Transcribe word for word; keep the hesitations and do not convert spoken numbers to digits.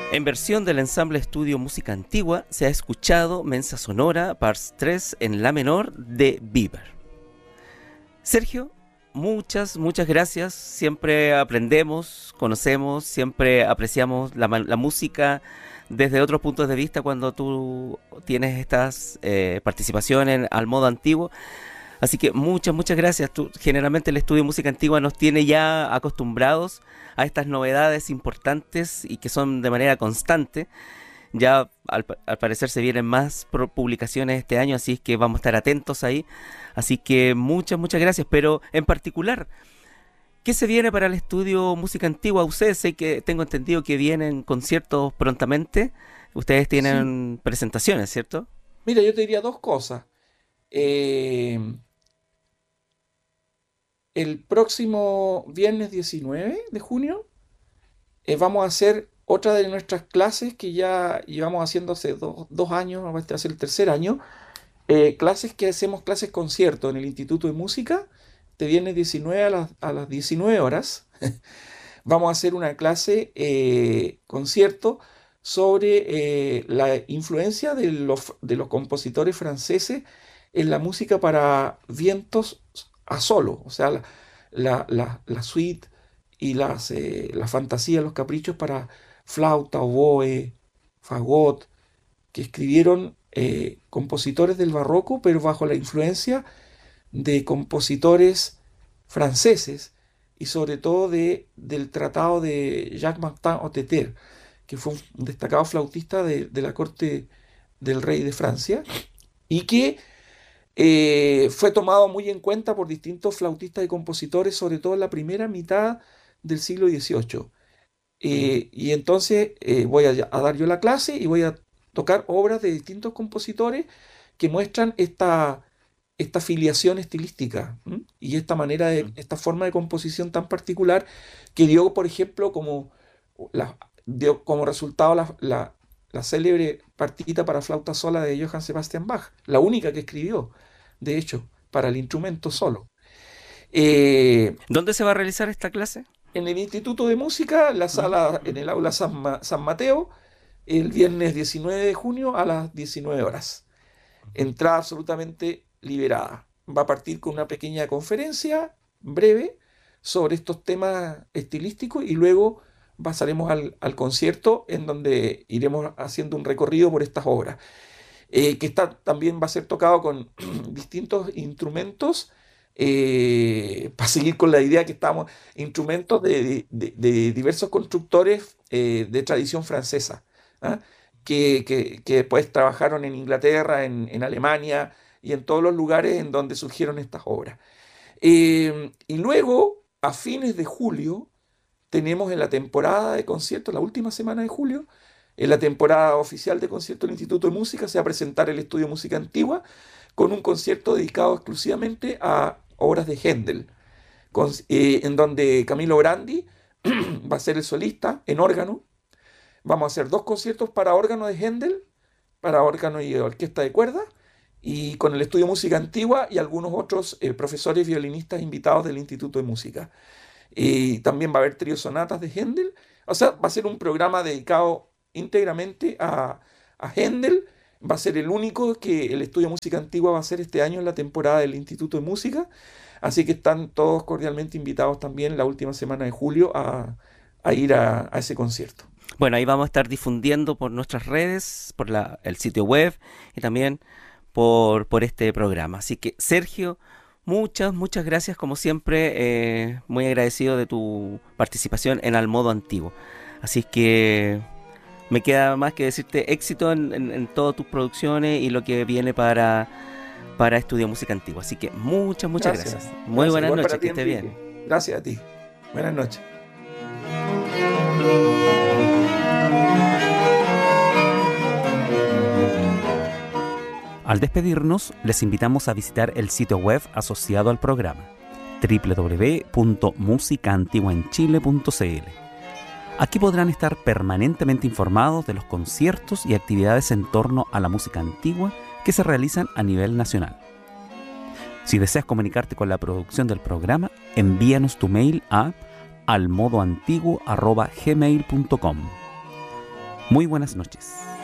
En versión del ensamble estudio Música Antigua se ha escuchado Mensa Sonora, Parts tres en La menor de Bieber. Sergio, muchas, muchas gracias. Siempre aprendemos, conocemos, siempre apreciamos la, la música desde otros puntos de vista cuando tú tienes estas eh, participaciones al modo antiguo. Así que muchas, muchas gracias. Tú, generalmente el estudio de música antigua nos tiene ya acostumbrados a estas novedades importantes y que son de manera constante. Ya al, al parecer se vienen más publicaciones este año, así es que vamos a estar atentos ahí. Así que muchas, muchas gracias. Pero en particular, ¿qué se viene para el estudio música antigua? Ustedes, sé que tengo entendido que vienen conciertos prontamente. Ustedes tienen sí. presentaciones, ¿cierto? Mira, yo te diría dos cosas. Eh... El próximo viernes diecinueve de junio eh, vamos a hacer otra de nuestras clases que ya llevamos haciendo hace do, dos años, va a ser el tercer año, eh, clases que hacemos clases concierto en el Instituto de Música, de viernes diecinueve a las, a las diecinueve horas. Vamos a hacer una clase eh, concierto sobre eh, la influencia de los, de los compositores franceses en la música para vientos a solo, o sea, la, la, la, la suite y las, eh, la fantasía, los caprichos para flauta, oboe, fagot, que escribieron eh, compositores del barroco, pero bajo la influencia de compositores franceses y sobre todo de, del tratado de Jacques-Martin Oteter, que fue un destacado flautista de, de la corte del rey de Francia y que Eh, fue tomado muy en cuenta por distintos flautistas y compositores, sobre todo en la primera mitad del siglo dieciocho. Eh, y entonces eh, voy a, a dar yo la clase y voy a tocar obras de distintos compositores que muestran esta, esta filiación estilística, ¿m? Y esta manera de, esta forma de composición tan particular que dio, por ejemplo, como, la, dio como resultado la, la, la célebre partita para flauta sola de Johann Sebastian Bach, la única que escribió, de hecho, para el instrumento solo. Eh, ¿Dónde se va a realizar esta clase? En el Instituto de Música, la sala, en el aula San, Ma, San Mateo, el viernes diecinueve de junio a las diecinueve horas. Entrada absolutamente liberada. Va a partir con una pequeña conferencia breve sobre estos temas estilísticos y luego pasaremos al, al concierto en donde iremos haciendo un recorrido por estas obras. Eh, que está, también va a ser tocado con distintos instrumentos, eh, para seguir con la idea que estamos, instrumentos de, de, de diversos constructores eh, de tradición francesa, ¿eh? que, que, que después trabajaron en Inglaterra, en, en Alemania y en todos los lugares en donde surgieron estas obras. Eh, y luego, a fines de julio, tenemos en la temporada de conciertos, la última semana de julio, en la temporada oficial de conciertos del Instituto de Música se va a presentar el Estudio de Música Antigua con un concierto dedicado exclusivamente a obras de Händel, con, eh, en donde Camilo Brandi va a ser el solista en órgano. Vamos a hacer dos conciertos para órgano de Händel, para órgano y orquesta de cuerda, y con el Estudio de Música Antigua y algunos otros eh, profesores violinistas invitados del Instituto de Música. Y también va a haber trío sonatas de Händel. O sea, va a ser un programa dedicado íntegramente a, a Händel. Va a ser el único que el Estudio de Música Antigua va a hacer este año en la temporada del Instituto de Música, así que están todos cordialmente invitados también la última semana de julio a, a ir a, a ese concierto. Bueno, ahí vamos a estar difundiendo por nuestras redes, por la, el sitio web y también por, por este programa. Así que, Sergio, muchas, muchas gracias, como siempre, eh, muy agradecido de tu participación en Al Modo Antiguo. Así que me queda más que decirte éxito en, en, en todas tus producciones y lo que viene para, para Estudio Música Antigua. Así que muchas, muchas gracias. gracias. Muy gracias. buenas Igual noches, que esté bien. Gracias a ti. Buenas noches. Al despedirnos, les invitamos a visitar el sitio web asociado al programa, doble u doble u doble u punto música antigua en chile punto c l. Aquí podrán estar permanentemente informados de los conciertos y actividades en torno a la música antigua que se realizan a nivel nacional. Si deseas comunicarte con la producción del programa, envíanos tu mail a almodoantiguo arroba gmail punto com. Muy buenas noches.